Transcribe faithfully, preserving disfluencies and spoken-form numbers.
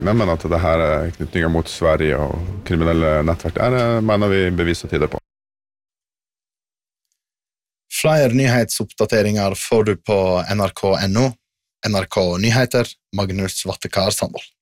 Men at det her er knytninger mot Sverige og kriminelle nettverk, det mener vi beviser tider på. Flere nyhetsoppdateringer får du på N R K punktum N O. N R K Nyheter, Magnus Vattekar Sandvold.